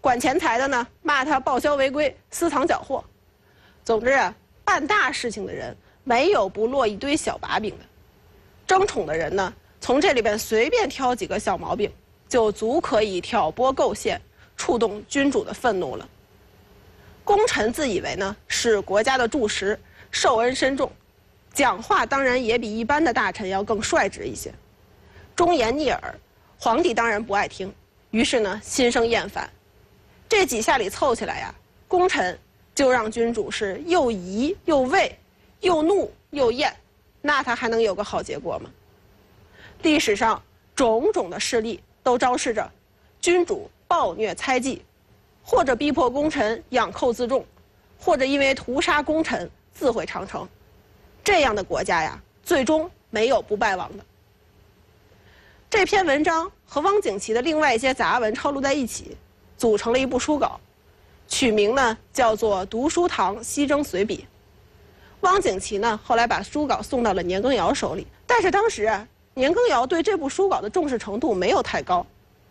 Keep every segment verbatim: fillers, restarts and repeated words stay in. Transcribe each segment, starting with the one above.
管钱财的呢骂他报销违规、私藏缴获。总之啊，办大事情的人没有不落一堆小把柄的。争宠的人呢，从这里边随便挑几个小毛病，就足可以挑拨构陷，触动君主的愤怒了。功臣自以为呢是国家的柱石，受恩深重，讲话当然也比一般的大臣要更率直一些，忠言逆耳，皇帝当然不爱听，于是呢心生厌烦。这几下里凑起来呀，功臣就让君主是又疑又畏，又怒又厌，那他还能有个好结果吗？历史上种种的事例都昭示着，君主暴虐猜忌，或者逼迫功臣养寇自重，或者因为屠杀功臣自毁长城。这样的国家呀，最终没有不败亡的。这篇文章和汪景祺的另外一些杂文抄录在一起，组成了一部书稿，取名呢叫做《读书堂西征随笔》。汪景祺呢后来把书稿送到了年羹尧手里，但是当时啊，年羹尧对这部书稿的重视程度没有太高。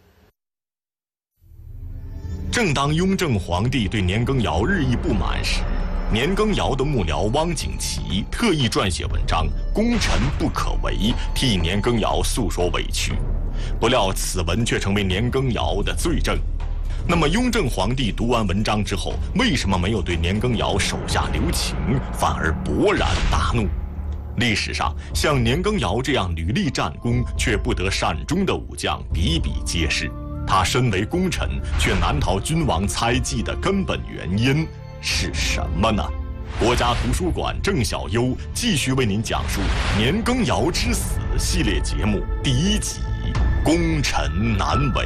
正当雍正皇帝对年羹尧日益不满时，年羹尧的幕僚汪景祺特意撰写文章《功臣不可为》，替年羹尧诉说委屈。不料此文却成为年羹尧的罪证。那么雍正皇帝读完文章之后，为什么没有对年羹尧手下留情，反而勃然大怒？历史上像年羹尧这样屡立战功却不得善终的武将比比皆是。他身为功臣，却难逃君王猜忌的根本原因是什么呢？国家图书馆郑小优继续为您讲述《年羹尧之死》系列节目第一集《功臣难为》。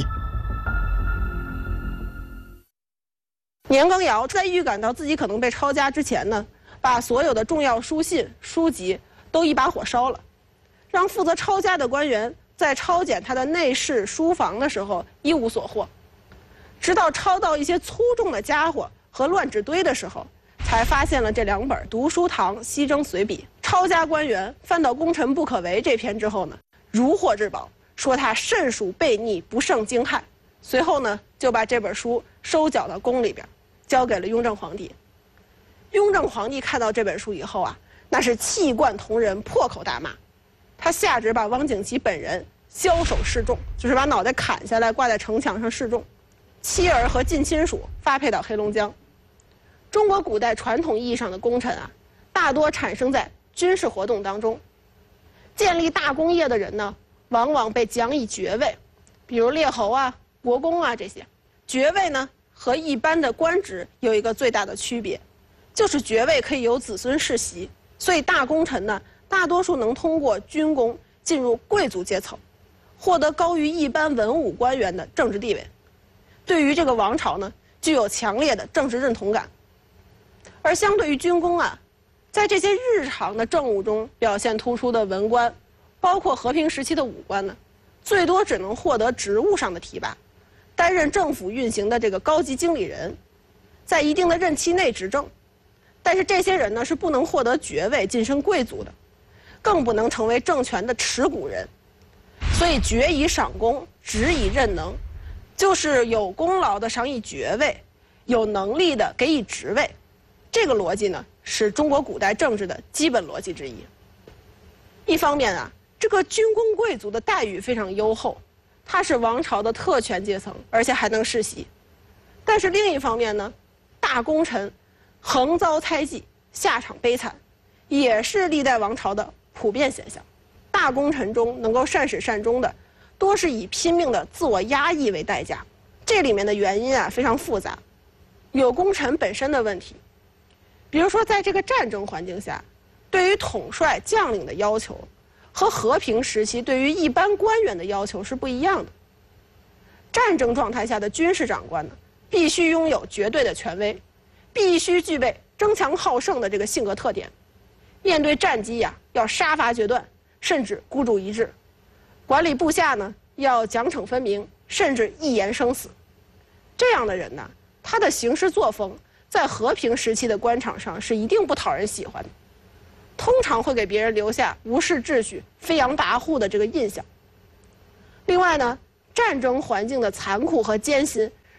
年羹尧在预感到自己可能被抄家之前呢，把所有的重要书信、书籍都一把火烧了，让负责抄家的官员在抄检他的内室、书房的时候一无所获，直到抄到一些粗重的家伙和乱纸堆的时候，才发现了这两本《读书堂西征随笔》。抄家官员翻到《功臣不可为》这篇之后呢，如获至宝，说他甚属悖逆，不胜惊骇。随后呢，就把这本书收缴到宫里边，交给了雍正皇帝。雍正皇帝看到这本书以后啊，那是气贯同仁，破口大骂。他下旨把汪景祺本人枭首示众，就是把脑袋砍下来挂在城墙上示众，妻儿和近亲属发配到黑龙江。中国古代传统意义上的功臣啊，大多产生在军事活动当中。建立大功业的人呢，往往被奖以爵位，比如列侯啊、国公啊这些。爵位呢和一般的官职有一个最大的区别，就是爵位可以由子孙世袭，所以大功臣呢，大多数能通过军功进入贵族阶层，获得高于一般文武官员的政治地位，对于这个王朝呢，具有强烈的政治认同感。而相对于军功啊，在这些日常的政务中表现突出的文官，包括和平时期的武官呢，最多只能获得职务上的提拔，担任政府运行的这个高级经理人，在一定的任期内执政。但是这些人呢，是不能获得爵位晋升贵族的，更不能成为政权的持股人。所以爵以赏功，职以任能，就是有功劳的赏以爵位，有能力的给予职位。这个逻辑呢，是中国古代政治的基本逻辑之一。一方面啊，这个军功贵族的待遇非常优厚，他是王朝的特权阶层，而且还能世袭。但是另一方面呢，大功臣横遭猜忌，下场悲惨，也是历代王朝的普遍现象。大功臣中能够善始善终的，多是以拼命的自我压抑为代价。这里面的原因啊非常复杂，有功臣本身的问题，比如说在这个战争环境下，对于统帅将领的要求和和平时期对于一般官员的要求是不一样的。战争状态下的军事长官呢，必须拥有绝对的权威，必须具备争强好胜的这个性格特点，面对战机呀、啊，要杀伐决断，甚至孤注一掷；管理部下呢，要奖惩分明，甚至一言生死。这样的人呢，他的行事作风在和平时期的官场上是一定不讨人喜欢的，通常会给别人留下无视秩序、飞扬跋扈的这个印象。另外呢，战争环境的残酷和艰辛，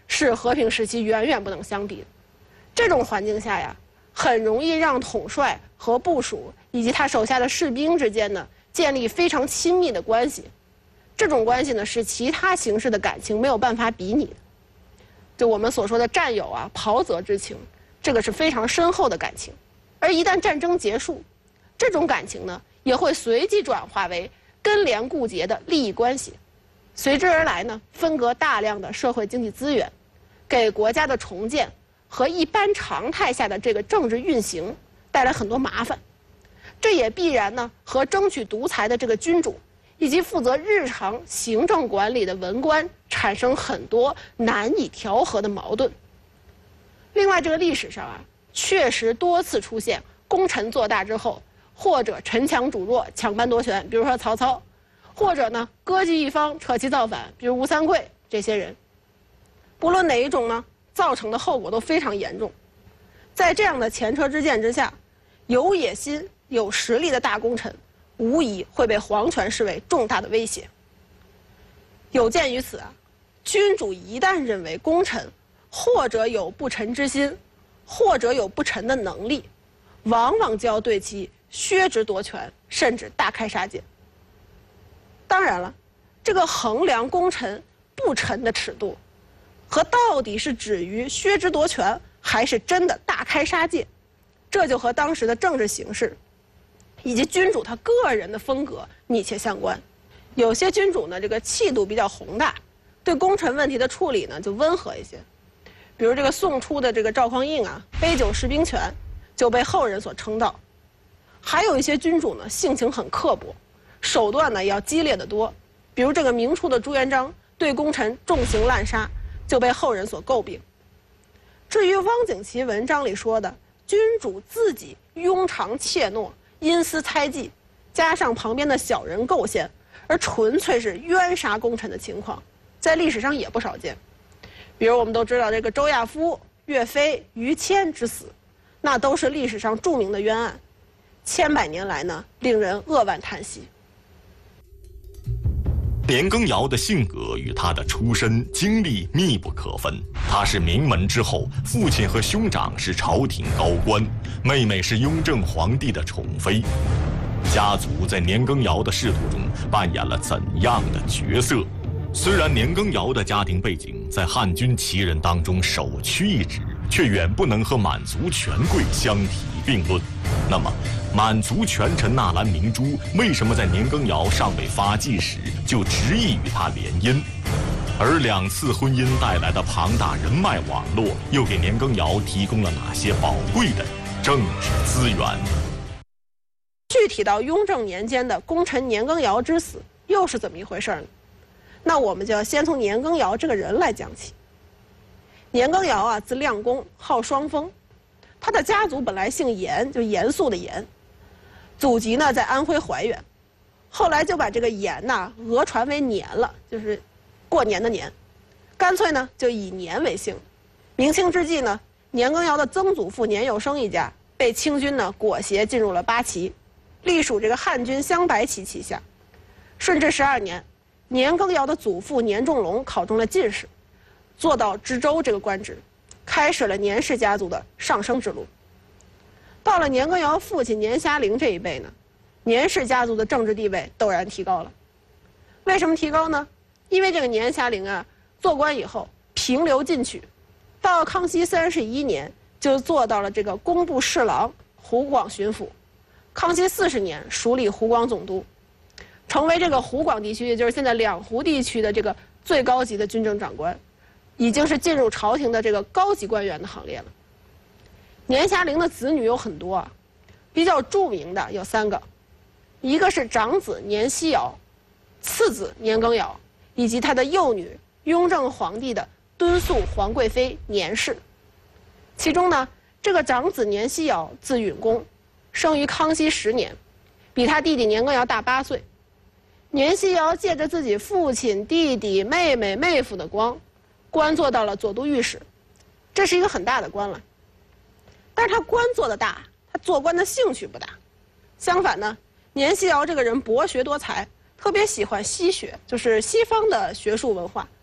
是和平时期远远不能相比的。这种环境下呀，很容易让统帅和部属以及他手下的士兵之间呢建立非常亲密的关系。这种关系呢是其他形式的感情没有办法比拟的。就我们所说的战友啊、袍泽之情，这个是非常深厚的感情。而一旦战争结束，这种感情呢也会随即转化为根连固结的利益关系，随之而来呢分割大量的社会经济资源，给国家的重建和一般常态下的这个政治运行带来很多麻烦。这也必然呢和争取独裁的这个君主以及负责日常行政管理的文官产生很多难以调和的矛盾。另外，这个历史上啊，确实多次出现功臣做大之后，或者陈强主弱、抢班夺权，比如说曹操，或者呢割据一方、扯旗造反，比如吴三桂这些人。不论哪一种呢，造成的后果都非常严重。在这样的前车之鉴之下，有野心、有实力的大功臣，无疑会被皇权视为重大的威胁。有鉴于此啊，君主一旦认为功臣或者有不臣之心，或者有不臣的能力，往往就要对其削职夺权，甚至大开杀戒。当然了，这个衡量功臣不臣的尺度，和到底是止于削职夺权，还是真的大开杀戒，这就和当时的政治形势以及君主他个人的风格密切相关。有些君主呢，这个气度比较宏大，对功臣问题的处理呢就温和一些。比如这个宋初的这个赵匡胤啊，杯酒释兵权，就被后人所称道。还有一些君主呢，性情很刻薄，手段呢也要激烈得多。比如这个明初的朱元璋，对功臣重刑滥杀，就被后人所诟病。至于汪景祺文章里说的君主自己庸常怯懦、阴私猜忌，加上旁边的小人构陷，而纯粹是冤杀功臣的情况，在历史上也不少见。比如我们都知道这个周亚夫、岳飞、于谦之死，那都是历史上著名的冤案，千百年来呢，令人扼腕叹息。 年羹尧的性格与他的出身经历密不可分。他是名门之后，父亲和兄长是朝廷高官，妹妹是雍正皇帝的宠妃。家族在年羹尧的仕途中扮演了怎样的角色？虽然年羹尧的家庭背景在汉军旗人当中首屈一指，却远不能和满族权贵相提并论。那么，满族权臣纳兰明珠为什么在年羹尧尚未发迹时就执意与他联姻？而两次婚姻带来的庞大人脉网络，又给年羹尧提供了哪些宝贵的政治资源？ 具体到雍正年间的功臣年羹尧之死，又是怎么一回事呢？那我们就要先从年羹尧这个人来讲起。年羹尧啊，字亮公，号双峰。他的家族本来姓严，就严肃的严，祖籍呢在安徽怀远，后来就把这个严呐讹传为年了，就是过年的年，干脆呢就以年为姓。明清之际呢，年羹尧的曾祖父年有生一家被清军呢裹挟进入了八旗，隶属这个汉军镶白旗旗下。顺治十二年，年羹尧的祖父年仲龙考中了进士，做到知州这个官职，开始了年氏家族的上升之路。到了年羹尧父亲年虾龄这一辈呢，年氏家族的政治地位陡然提高了。为什么提高呢？因为这个年虾龄啊，做官以后平流进取，到康熙三十一年就做到了这个工部侍郎、湖广巡抚。康熙四十年署理湖广总督，成为这个湖广地区，也就是现在两湖地区的这个最高级的军政长官，已经是进入朝廷的这个高级官员的行列了。年虾龄的子女有很多啊，比较著名的有三个，一个是长子年希尧，次子年羹尧，以及他的幼女雍正皇帝的敦肃皇贵妃年氏。其中呢，这个长子年希尧字允公，生于康熙十年，比他弟弟年羹尧大八岁。年希尧借着自己父亲、弟弟、妹妹、妹夫的光，官做到了左都御史，这是一个很大的官了。但是他官做得大，他做官的兴趣不大。相反呢，年希尧这个人博学多才，特别喜欢西学，就是西方的学术文化，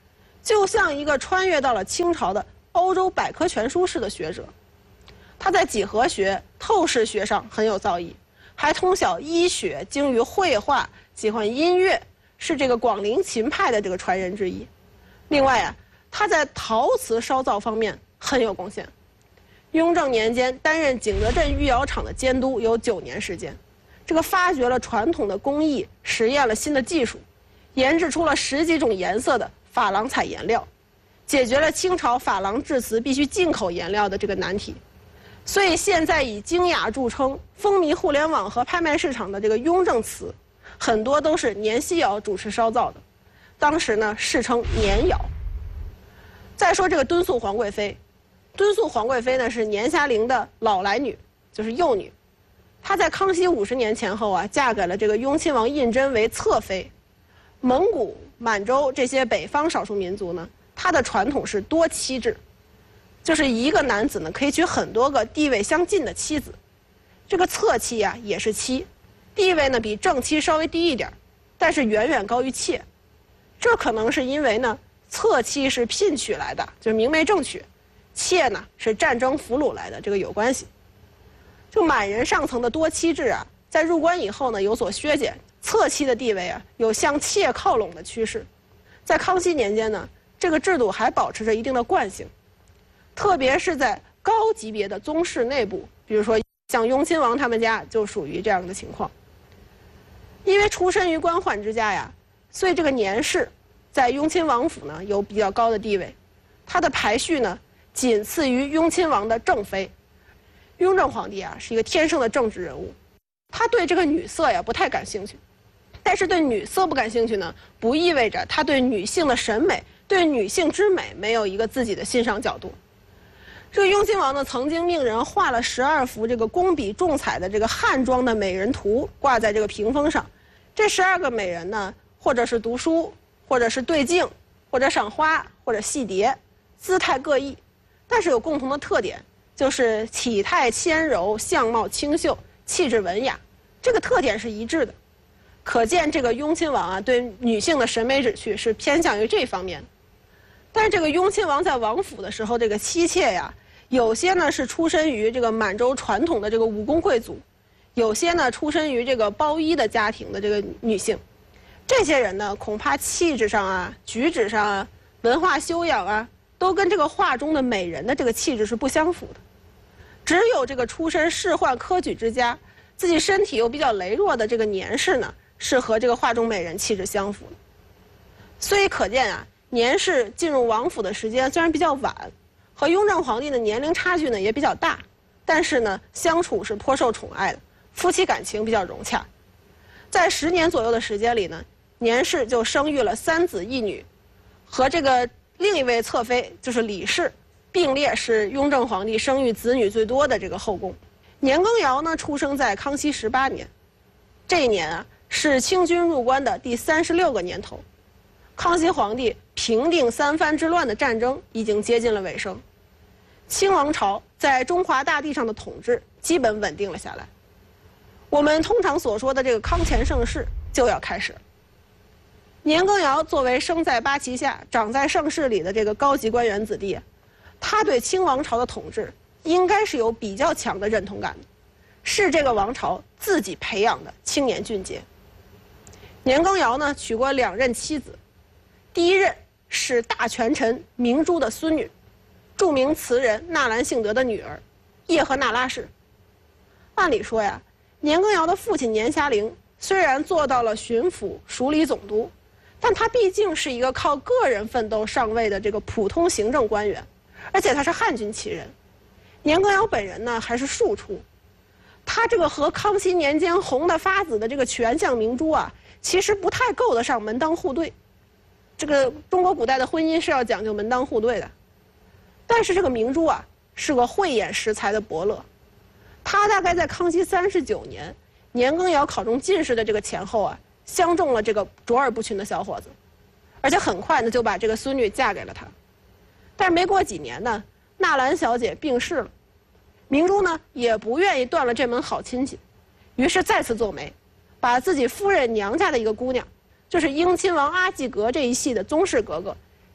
就像一个穿越到了清朝的欧洲百科全书式的学者。他在几何学、透视学上很有造诣，还通晓医学，精于绘画，喜欢音乐，是这个广陵琴派的这个传人之一。另外啊，他在陶瓷烧造方面很有贡献。雍正年间担任景德镇御窑厂的监督有九年时间，这个发掘了传统的工艺，实验了新的技术，研制出了十几种颜色的珐琅彩颜料，解决了清朝珐琅制瓷必须进口颜料的这个难题。所以现在以精雅著称、风靡互联网和拍卖市场的这个雍正瓷，很多都是年希窑主持烧造的，当时呢世称年窑。再说这个敦肃皇贵妃，敦肃皇贵妃呢是年霞龄的老来女，就是幼女。她在康熙五十年前后啊，嫁给了这个雍亲王胤禛为侧妃。蒙古、满洲这些北方少数民族呢，它的传统是多妻制，就是一个男子呢可以娶很多个地位相近的妻子。这个侧妻啊也是妻，地位呢比正妻稍微低一点，但是远远高于妾。这可能是因为呢，侧妻是聘娶来的，就是明媒正娶。妾呢是战争俘虏来的，这个有关系。就满人上层的多妻制啊，在入关以后呢有所削减，侧妻的地位啊有向妾靠拢的趋势。在康熙年间呢，这个制度还保持着一定的惯性，特别是在高级别的宗室内部，比如说像雍亲王他们家就属于这样的情况。因为出身于官宦之家呀，所以这个年氏在雍亲王府呢有比较高的地位，他的排序呢仅次于雍亲王的正妃。雍正皇帝啊是一个天生的政治人物，他对这个女色呀不太感兴趣。但是对女色不感兴趣呢，不意味着他对女性的审美、对女性之美没有一个自己的欣赏角度。这个雍亲王呢，曾经命人画了十二幅这个工笔重彩的这个汉装的美人图，挂在这个屏风上。这十二个美人呢，或者是读书，或者是对镜，或者赏花，或者戏蝶，姿态各异，但是有共同的特点，就是体态纤柔，相貌清秀，气质文雅，这个特点是一致的。可见这个雍亲王啊，对女性的审美旨趣是偏向于这方面的。但是这个雍亲王在王府的时候，这个妻妾呀，有些呢是出身于这个满洲传统的这个武功贵族，有些呢出身于这个包衣的家庭的这个女性。这些人呢，恐怕气质上啊、举止上啊、文化修养啊，都跟这个画中的美人的这个气质是不相符的。只有这个出身仕宦科举之家，自己身体又比较羸弱的这个年氏呢，是和这个画中美人气质相符的。所以可见啊，年氏进入王府的时间虽然比较晚，和雍正皇帝的年龄差距呢也比较大，但是呢相处是颇受宠爱的，夫妻感情比较融洽。在十年左右的时间里呢，年氏就生育了三子一女，和这个另一位侧妃就是李氏并列是雍正皇帝生育子女最多的这个后宫。年羹尧呢出生在康熙十八年，这一年啊是清军入关的第三十六个年头。康熙皇帝平定三藩之乱的战争已经接近了尾声，清王朝在中华大地上的统治基本稳定了下来。我们通常所说的这个康乾盛世就要开始了。年羹尧作为生在八旗下、长在盛世里的这个高级官员子弟，他对清王朝的统治应该是有比较强的认同感的，是这个王朝自己培养的青年俊杰。年羹尧呢娶过两任妻子，第一任是大权臣明珠的孙女，著名词人纳兰性德的女儿叶赫那拉氏。按理说呀，年羹尧的父亲年霞龄虽然做到了巡抚、署理总督，但他毕竟是一个靠个人奋斗上位的这个普通行政官员，而且他是汉军旗人。年羹尧本人呢还是庶出，他这个和康熙年间红得发紫的这个权相明珠啊，其实不太够得上门当户对。这个中国古代的婚姻是要讲究门当户对的，但是这个明珠啊是个慧眼识才的伯乐。他大概在康熙三十九年，年羹尧考中进士的这个前后啊，相中了这个卓尔不群的小伙子，而且很快呢就把这个孙女嫁给了他。但是没过几年呢，纳兰小姐病逝了，明珠呢也不愿意断了这门好亲戚，于是再次做媒，把自己夫人娘家的一个姑娘，就是英亲王阿济格这一系的宗室格格，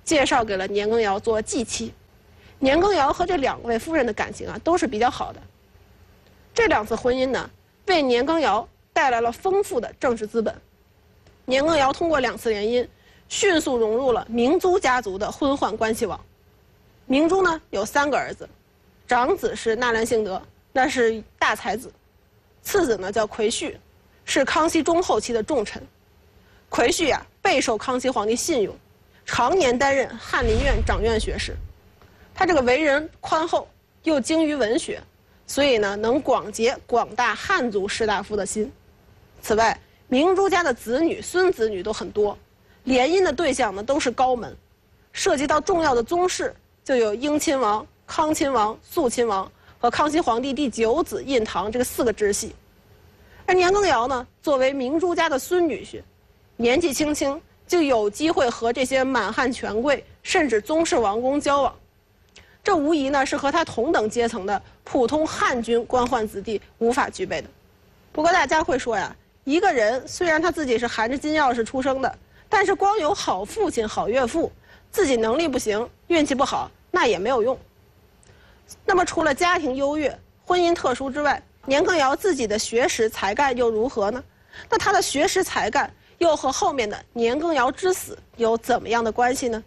介绍给了年羹尧做继妻。年羹尧和这两位夫人的感情啊都是比较好的。这两次婚姻呢，为年羹尧带来了丰富的政治资本。年羹尧通过两次联姻，迅速融入了明租家族的婚宦关系网。明珠呢有三个儿子，长子是纳兰性德，那是大才子；次子呢叫魁绪，是康熙中后期的重臣。魁绪啊备受康熙皇帝信用，常年担任翰林院掌院学士。他这个为人宽厚，又精于文学，所以呢能广结广大汉族士大夫的心。此外，明珠家的子女、孙子女都很多，联姻的对象呢都是高门，涉及到重要的宗室就有英亲王、康亲王、肃亲王和康熙皇帝第九子胤堂这个四个支系。而年羹尧呢，作为明珠家的孙女婿，年纪轻轻就有机会和这些满汉权贵甚至宗室王公交往，这无疑呢是和他同等阶层的普通汉军官宦子弟无法具备的。不过大家会说呀，一个人虽然他自己是含着金钥匙出生的，但是光有好父亲、好岳父，自己能力不行、运气不好，那也没有用。那么除了家庭优越、婚姻特殊之外，年羹尧自己的学识才干又如何呢？那他的学识才干又和后面的年羹尧之死有怎么样的关系呢？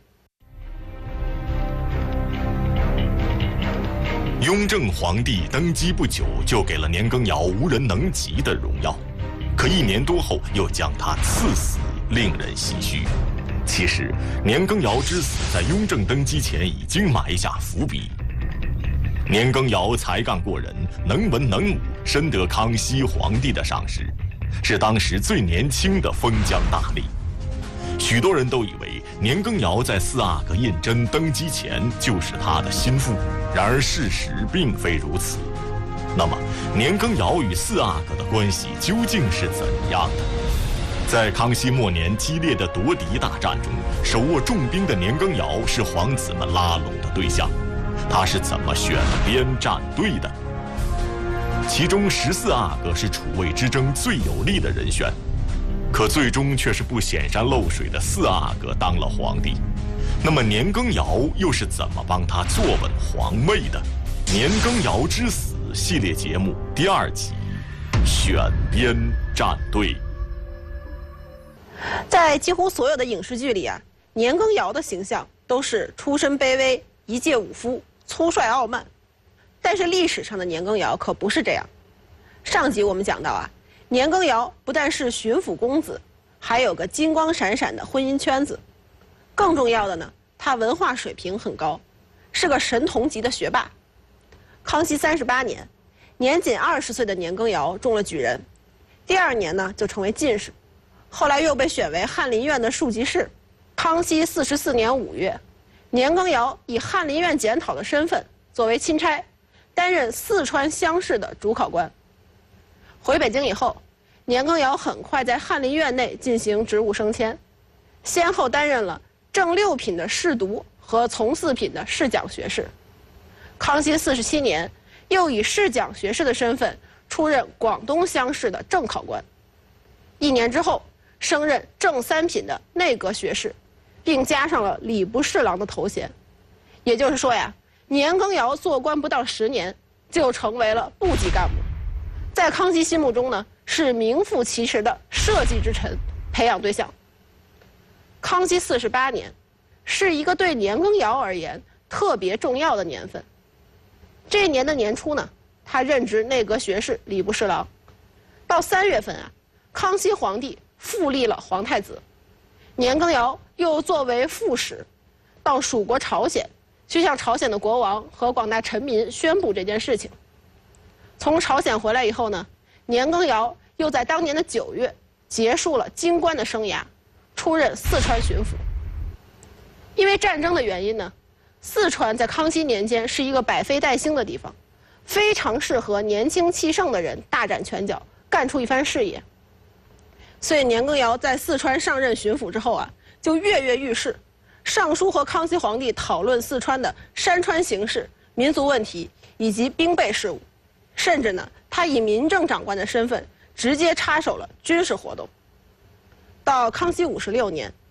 雍正皇帝登基不久，就给了年羹尧无人能及的荣耀，可一年多后又将他赐死，令人唏嘘。其实，年羹尧之死在雍正登基前已经埋下伏笔。年羹尧才干过人，能文能武，深得康熙皇帝的赏识，是当时最年轻的封疆大吏。许多人都以为年羹尧在四阿哥胤禛登基前就是他的心腹，然而事实并非如此。那么，年羹尧与四阿哥的关系究竟是怎样的？在康熙末年激烈的夺嫡大战中，手握重兵的年羹尧是皇子们拉拢的对象。他是怎么选边站队的？其中十四阿哥是储位之争最有力的人选，可最终却是不显山露水的四阿哥当了皇帝。那么年羹尧又是怎么帮他坐稳皇位的？年羹尧之死系列节目第二集，选边站队。 在几乎所有的影视剧里啊，年羹尧的形象都是出身卑微、一介武夫、粗率傲慢。但是历史上的年羹尧可不是这样。上集我们讲到啊，年羹尧不但是巡抚公子，还有个金光闪闪的婚姻圈子。更重要的呢，他文化水平很高，是个神童级的学霸。康熙三十八年，年仅二十岁的年羹尧中了举人，第二年呢就成为进士，后来又被选为翰林院的庶吉士。康熙四十四年五月，年羹尧以翰林院检讨的身份作为钦差，担任四川乡试的主考官。回北京以后，年羹尧很快在翰林院内进行职务升迁，先后担任了正六品的侍读和从四品的侍讲学士。康熙四十七年，又以侍讲学士的身份出任广东乡试的正考官。一年之后，升任正三品的内阁学士，并加上了礼部侍郎的头衔。也就是说呀，年羹尧做官不到十年，就成为了部级干部。在康熙心目中呢，是名副其实的社稷之臣培养对象。康熙四十八年，是一个对年羹尧而言特别重要的年份。这一年的年初呢，他任职内阁学士、礼部侍郎。到三月份啊，康熙皇帝复立了皇太子，年羹尧又作为副使，到蜀国朝鲜去向朝鲜的国王和广大臣民宣布这件事情。从朝鲜回来以后呢，年羹尧又在当年的九月结束了京官的生涯，出任四川巡抚。因为战争的原因呢，四川在康熙年间是一个百废待兴的地方，非常适合年轻气盛的人大展拳脚，干出一番事业。所以年羹尧在四川上任巡抚之后啊，就跃跃欲试，上书和康熙皇帝讨论四川的山川形势、民族问题以及兵备事务，甚至呢，他以民政长官的身份直接插手了军事活动。到康熙五十六年，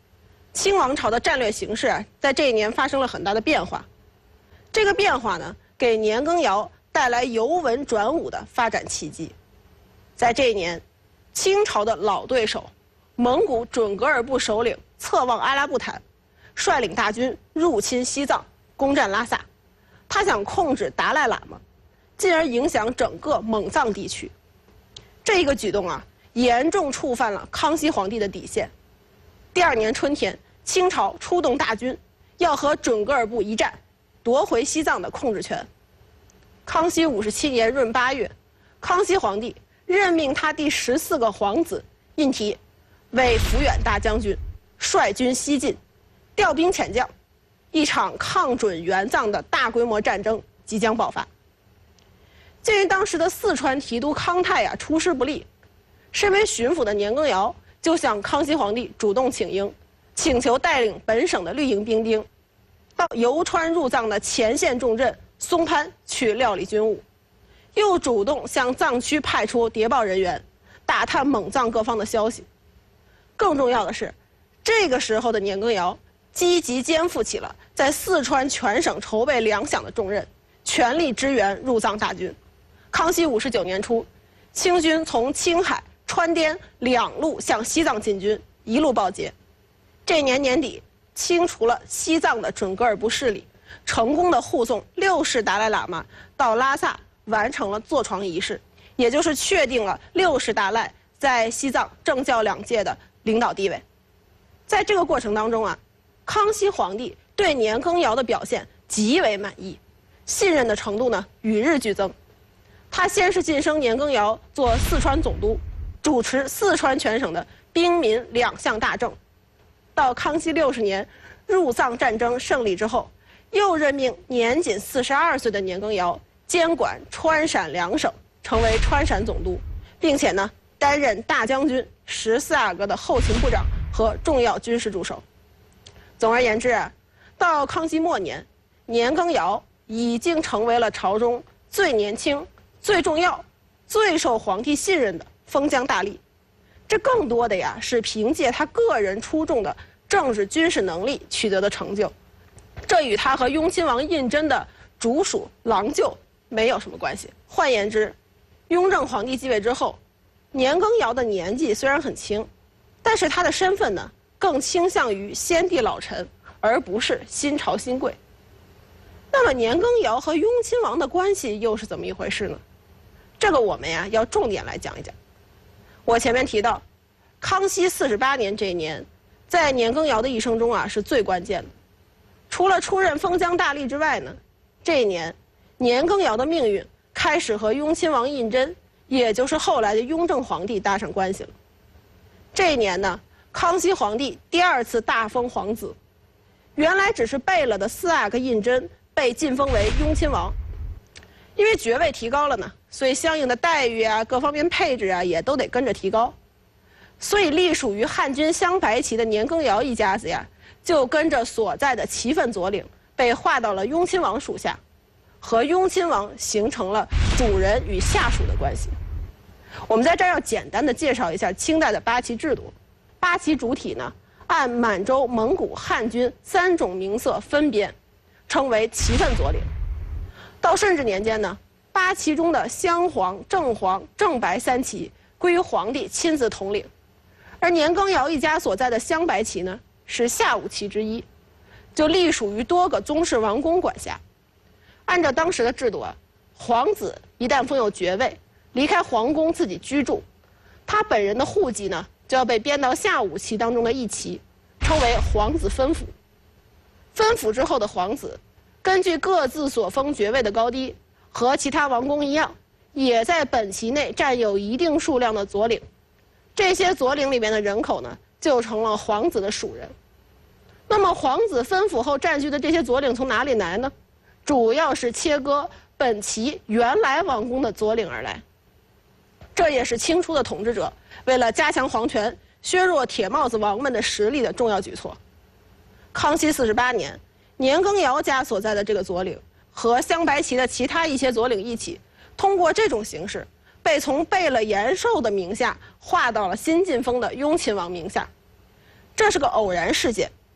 清王朝的战略形势啊，在这一年发生了很大的变化。这个变化呢，给年羹尧带来由文转武的发展契机。在这一年，清朝的老对手蒙古准噶尔部首领策妄阿拉布坦率领大军入侵西藏，攻占拉萨。他想控制达赖喇嘛，进而影响整个蒙藏地区。这一个举动啊，严重触犯了康熙皇帝的底线。第二年春天，清朝出动大军，要和准噶尔部一战，夺回西藏的控制权。康熙五十七年闰八月，康熙皇帝任命他第十四个皇子胤禔为抚远大将军，率军西进，调兵遣将，一场抗准援藏的大规模战争即将爆发。鉴于当时的四川提督康泰呀、啊、出师不利，身为巡抚的年羹尧就向康熙皇帝主动请缨，请求带领本省的绿营兵丁到游川入藏的前线重镇松潘去料理军务，又主动向藏区派出谍报人员，打探蒙藏各方的消息。更重要的是，这个时候的年羹尧积极肩负起了在四川全省筹备粮饷的重任，全力支援入藏大军。康熙五十九年初，清军从青海、川滇两路向西藏进军，一路报捷。这年年底，清除了西藏的准噶尔部势力，成功的护送六世达赖喇嘛到拉萨，完成了坐床仪式，也就是确定了六世达赖在西藏政教两界的领导地位。在这个过程当中啊，康熙皇帝对年羹尧的表现极为满意，信任的程度呢与日俱增。他先是晋升年羹尧做四川总督，主持四川全省的兵民两项大政。到康熙六十年入藏战争胜利之后，又任命年仅四十二岁的年羹尧监管川陕两省，成为川陕总督，并且呢担任大将军、十四阿哥的后勤部长和重要军事助手。总而言之啊，到康熙末年，年羹尧已经成为了朝中最年轻、最重要、最受皇帝信任的封疆大吏。这更多的呀是凭借他个人出众的政治军事能力取得的成就，这与他和雍亲王胤禛的主属郎舅没有什么关系。换言之，雍正皇帝继位之后，年羹尧的年纪虽然很轻，但是他的身份呢更倾向于先帝老臣，而不是新朝新贵。那么年羹尧和雍亲王的关系又是怎么一回事呢？这个我们呀要重点来讲一讲。我前面提到，康熙四十八年这一年，在年羹尧的一生中啊是最关键的。除了出任封疆大吏之外呢，这一年年羹尧的命运开始和雍亲王胤禛，也就是后来的雍正皇帝搭上关系了。这一年呢，康熙皇帝第二次大封皇子，原来只是贝勒的四阿哥胤禛被晋封为雍亲王。因为爵位提高了呢，所以相应的待遇啊、各方面配置啊也都得跟着提高。所以隶属于汉军镶白旗的年羹尧一家子呀，就跟着所在的旗分左领被划到了雍亲王属下，和雍亲王形成了主人与下属的关系。我们在这儿要简单的介绍一下清代的八旗制度。八旗主体呢，按满洲、蒙古、汉军三种名色分编，称为旗分左领。到顺治年间呢，八旗中的镶黄、正黄、正白三旗归皇帝亲自统领，而年羹尧一家所在的镶白旗呢是下五旗之一，就隶属于多个宗室王公管辖。按照当时的制度啊，皇子一旦封有爵位，离开皇宫自己居住，他本人的户籍呢就要被编到下五旗当中的一旗，称为皇子分府。分府之后的皇子，根据各自所封爵位的高低，和其他王公一样，也在本旗内占有一定数量的左领。这些左领里面的人口呢，就成了皇子的属人。那么皇子分府后占据的这些左领从哪里来呢？主要是切割本旗原来王公的左领而来。这也是清初的统治者为了加强皇权、削弱铁帽子王们的实力的重要举措。康熙四十八年，年羹尧家所在的这个左领和镶白旗的其他一些左领一起，通过这种形式被从贝勒延寿的名下划到了新晋封的雍亲王名下。这是个偶然事件，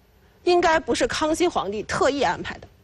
应该不是康熙皇帝特意安排的。